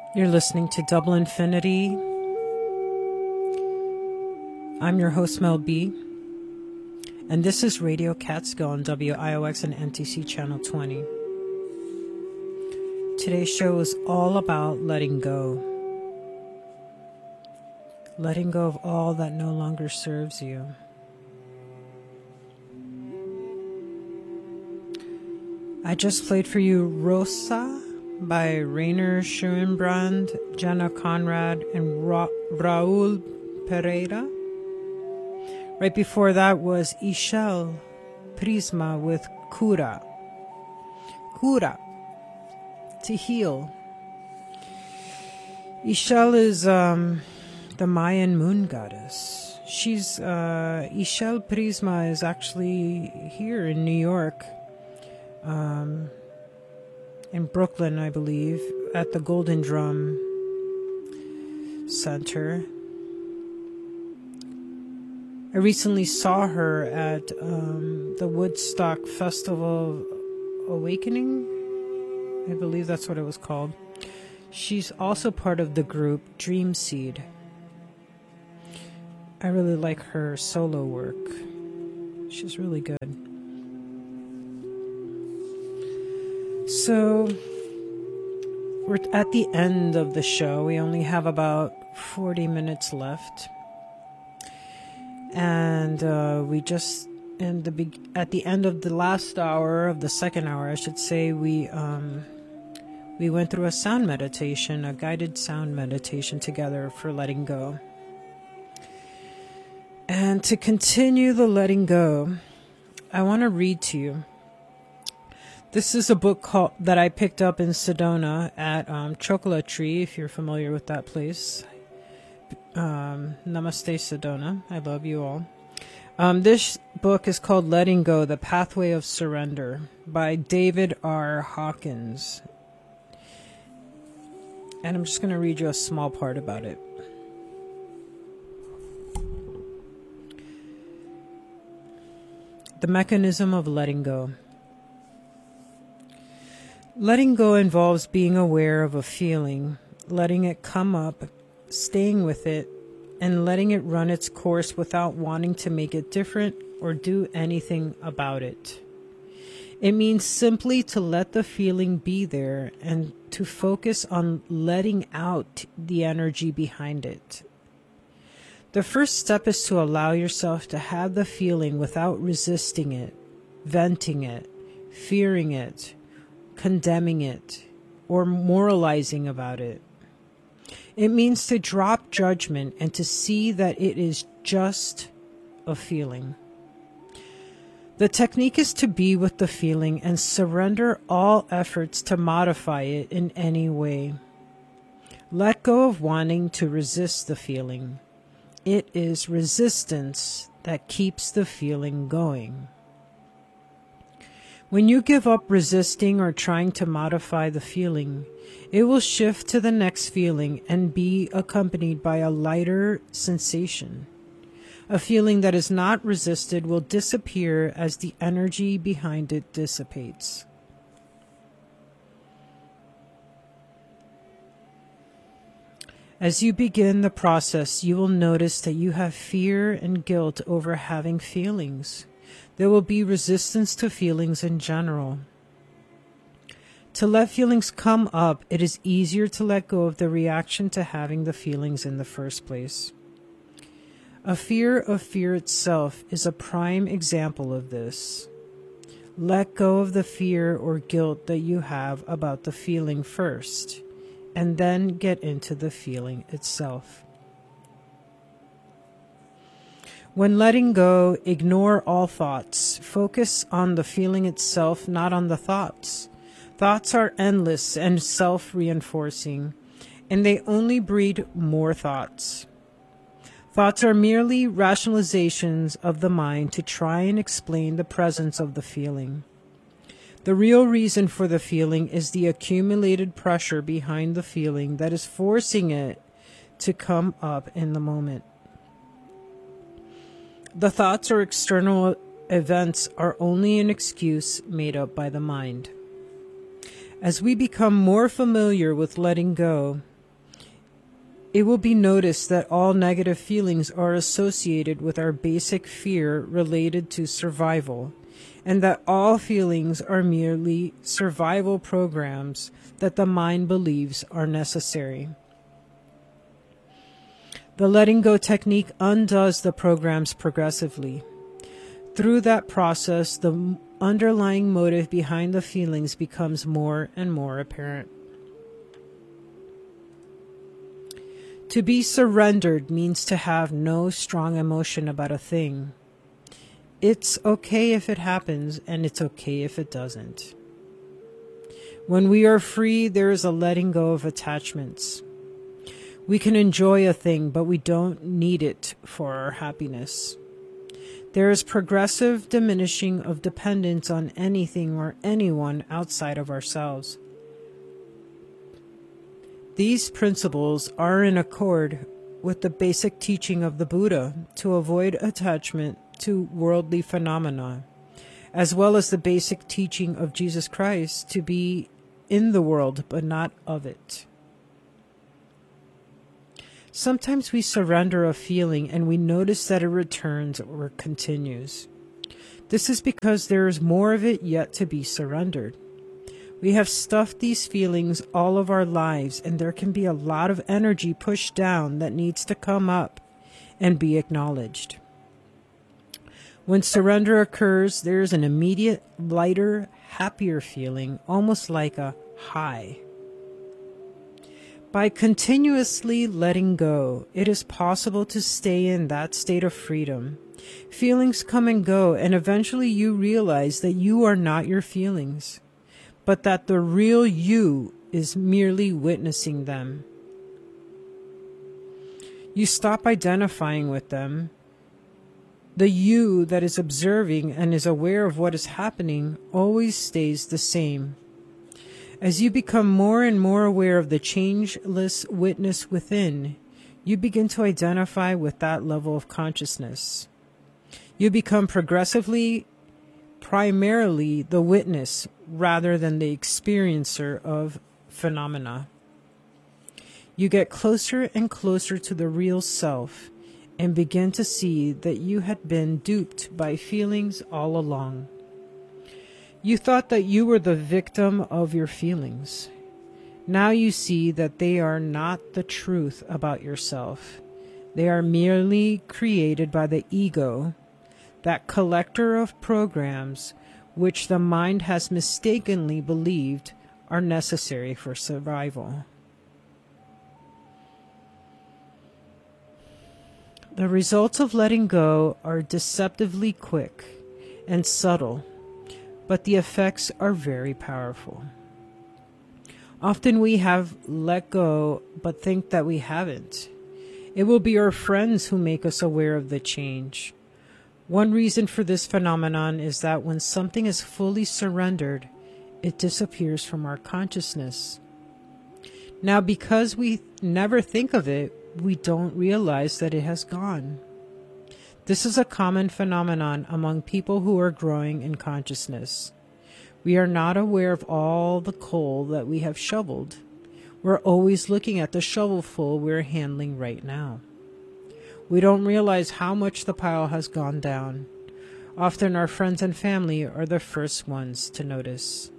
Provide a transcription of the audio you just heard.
You're listening to Double Infinity. I'm your host, Mel B. And this is Radio Catskill on WIOX and NTC Channel 20. Today's show is all about letting go. Letting go of all that no longer serves you. I just played for you Rosa by Rainer Schoenbrand, Jenna Conrad, and Raul Pereira. Right before that was Ishel Prisma with Cura. Cura, to heal. Ishel is the Mayan moon goddess. She's Ishel Prisma is actually here in New York. In Brooklyn, I believe, at the Golden Drum Center. I recently saw her at the Woodstock Festival Awakening. I believe that's what it was called. She's also part of the group Dream Seed. I really like her solo work. She's really good. So, we're at the end of the show. We only have about 40 minutes left. And we just, at the end of the last hour, of the second hour, I should say, we went through a sound meditation, a guided sound meditation together for letting go. And to continue the letting go, I want to read to you. This is a book that I picked up in Sedona at Chocolate Tree, if you're familiar with that place. Namaste, Sedona. I love you all. This book is called Letting Go, The Pathway of Surrender by David R. Hawkins. And I'm just going to read you a small part about it. The mechanism of letting go. Letting go involves being aware of a feeling, letting it come up, staying with it, and letting it run its course without wanting to make it different or do anything about it. It means simply to let the feeling be there and to focus on letting out the energy behind it. The first step is to allow yourself to have the feeling without resisting it, venting it, fearing it, condemning it, or moralizing about it. It means to drop judgment and to see that it is just a feeling. The technique is to be with the feeling and surrender all efforts to modify it in any way. Let go of wanting to resist the feeling. It is resistance that keeps the feeling going. When you give up resisting or trying to modify the feeling, it will shift to the next feeling and be accompanied by a lighter sensation. A feeling that is not resisted will disappear as the energy behind it dissipates. As you begin the process, you will notice that you have fear and guilt over having feelings. There will be resistance to feelings in general. To let feelings come up, it is easier to let go of the reaction to having the feelings in the first place. A fear of fear itself is a prime example of this. Let go of the fear or guilt that you have about the feeling first, and then get into the feeling itself. When letting go, ignore all thoughts. Focus on the feeling itself, not on the thoughts. Thoughts are endless and self-reinforcing, and they only breed more thoughts. Thoughts are merely rationalizations of the mind to try and explain the presence of the feeling. The real reason for the feeling is the accumulated pressure behind the feeling that is forcing it to come up in the moment. The thoughts or external events are only an excuse made up by the mind. As we become more familiar with letting go, It will be noticed that all negative feelings are associated with our basic fear related to survival, and that all feelings are merely survival programs that the mind believes are necessary. The letting go technique undoes the programs progressively. Through that process, the underlying motive behind the feelings becomes more and more apparent. To be surrendered means to have no strong emotion about a thing. It's okay if it happens, and it's okay if it doesn't. When we are free, there is a letting go of attachments. We can enjoy a thing, but we don't need it for our happiness. There is progressive diminishing of dependence on anything or anyone outside of ourselves. These principles are in accord with the basic teaching of the Buddha to avoid attachment to worldly phenomena, as well as the basic teaching of Jesus Christ to be in the world but not of it. Sometimes we surrender a feeling and we notice that it returns or continues. This is because there is more of it yet to be surrendered. We have stuffed these feelings all of our lives, and there can be a lot of energy pushed down that needs to come up and be acknowledged. When surrender occurs, there is an immediate, lighter, happier feeling, almost like a high. By continuously letting go, it is possible to stay in that state of freedom. Feelings come and go, and eventually you realize that you are not your feelings, but that the real you is merely witnessing them. You stop identifying with them. The you that is observing and is aware of what is happening always stays the same. As you become more and more aware of the changeless witness within, you begin to identify with that level of consciousness. You become progressively, primarily the witness rather than the experiencer of phenomena. You get closer and closer to the real self and begin to see that you had been duped by feelings all along. You thought that you were the victim of your feelings. Now you see that they are not the truth about yourself. They are merely created by the ego, that collector of programs which the mind has mistakenly believed are necessary for survival. The results of letting go are deceptively quick and subtle, but the effects are very powerful. Often we have let go but think that we haven't. It will be our friends who make us aware of the change. One reason for this phenomenon is that when something is fully surrendered, it disappears from our consciousness. Now, because we never think of it, we don't realize that it has gone. This is a common phenomenon among people who are growing in consciousness. We are not aware of all the coal that we have shoveled. We're always looking at the shovelful we're handling right now. We don't realize how much the pile has gone down. Often our friends and family are the first ones to notice.